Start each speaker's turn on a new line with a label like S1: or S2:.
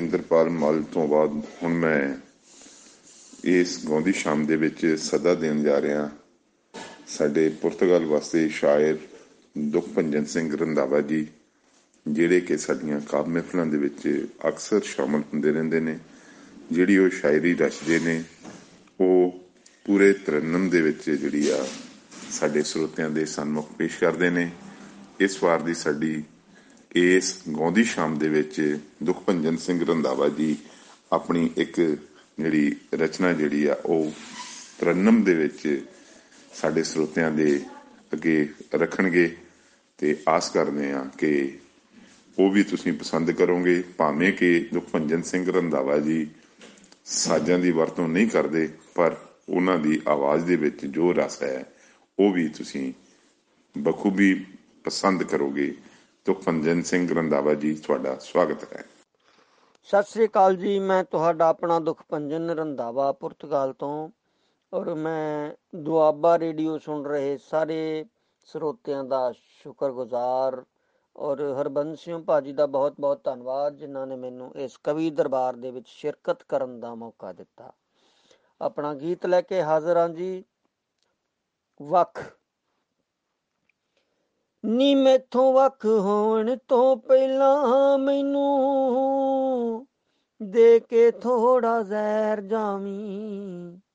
S1: ਇੰਦਰਪਾਲ ਮੱਲ ਤੋਂ ਬਾਅਦ ਹੁਣ ਮੈਂ ਇਸ ਗਾਉਂਦੀ ਸ਼ਾਮ ਦੇ ਵਿੱਚ ਸਦਾ ਦੇਣ ਜਾ ਰਿਹਾ ਸਾਡੇ ਪੁਰਤਗਾਲ ਵਾਸਤੇ ਸ਼ਾਇਰ ਦੁਖਭੰਜਨ ਸਿੰਘ ਰੰਧਾਵਾ ਜੀ, ਜਿਹੜੇ ਕਿ ਸਾਡੀਆਂ ਕਾਵਿ ਮਹਿਫਲਾਂ ਦੇ ਵਿੱਚ ਅਕਸਰ ਸ਼ਾਮਲ ਹੁੰਦੇ ਰਹਿੰਦੇ ਨੇ। ਜਿਹੜੀ ਉਹ ਸ਼ਾਇਰੀ ਰਚਦੇ ਨੇ ਉਹ ਪੂਰੇ ਤਰੰਨਮ ਦੇ ਵਿੱਚ ਜਿਹੜੀ ਆ ਸਾਡੇ ਸਰੋਤਿਆਂ ਦੇ ਸਨਮੁਖ ਪੇਸ਼ ਕਰਦੇ ਨੇ। ਇਸ ਵਾਰ ਦੀ ਸਾਡੀ ਇਸ ਗਾਉਂਦੀ ਸ਼ਾਮ ਦੇ ਵਿੱਚ ਦੁਖਭੰਜਨ ਸਿੰਘ ਰੰਧਾਵਾ ਜੀ ਆਪਣੀ ਇੱਕ ਜਿਹੜੀ ਰਚਨਾ ਜਿਹੜੀ ਆ ਉਹ ਤਰੰਨਮ ਦੇ ਵਿੱਚ ਸਾਡੇ ਸਰੋਤਿਆਂ ਦੇ ਅੱਗੇ ਰੱਖਣਗੇ ਤੇ ਆਸ ਕਰਦੇ ਹਾਂ ਕਿ ਉਹ ਵੀ ਤੁਸੀਂ ਪਸੰਦ ਕਰੋਗੇ। ਭਾਵੇਂ ਕਿ ਦੁਖਭੰਜਨ ਸਿੰਘ ਰੰਧਾਵਾ ਜੀ ਸਾਜ਼ਾਂ ਦੀ ਵਰਤੋਂ ਨਹੀਂ ਕਰਦੇ, ਪਰ ਉਹਨਾਂ ਦੀ ਆਵਾਜ਼ ਦੇ ਵਿੱਚ ਜੋ ਰਸ ਹੈ ਉਹ ਵੀ ਤੁਸੀਂ ਬਖੂਬੀ ਪਸੰਦ ਕਰੋਗੇ। ਦੁਖਭੰਜਨ ਸਿੰਘ ਰੰਧਾਵਾ ਜੀ, ਤੁਹਾਡਾ ਸਵਾਗਤ ਹੈ।
S2: ਸਤਿ ਸ੍ਰੀ ਅਕਾਲ ਜੀ, ਮੈਂ ਤੁਹਾਡਾ ਆਪਣਾ ਦੁਖਭੰਜਨ ਰੰਧਾਵਾ ਪੁਰਤਗਾਲ ਤੋਂ, ਔਰ ਮੈਂ ਦੁਆਬਾ ਰੇਡੀਓ ਸੁਣ ਰਹੇ ਸਾਰੇ ਸਰੋਤਿਆਂ ਦਾ ਸ਼ੁਕਰਗੁਜ਼ਾਰ, ਔਰ ਹਰਬੰਸ ਸਿੰਘ ਭਾਜੀ ਦਾ ਬਹੁਤ ਬਹੁਤ ਧੰਨਵਾਦ ਜਿਨ੍ਹਾਂ ਨੇ ਮੈਨੂੰ ਇਸ ਕਵੀ ਦਰਬਾਰ ਦੇ ਵਿੱਚ ਸ਼ਿਰਕਤ ਕਰਨ ਦਾ ਮੌਕਾ ਦਿੱਤਾ। ਆਪਣਾ ਗੀਤ ਲੈ ਕੇ ਹਾਜ਼ਰ ਹਾਂ ਜੀ। ਵੱਖ ਨੀ ਮੈਥੋਂ ਵੱਖ ਹੋਣ ਤੋਂ ਪਹਿਲਾਂ ਮੈਨੂੰ ਦੇ ਕੇ ਥੋੜਾ ਜ਼ਹਿਰ ਜਾਵੀਂ,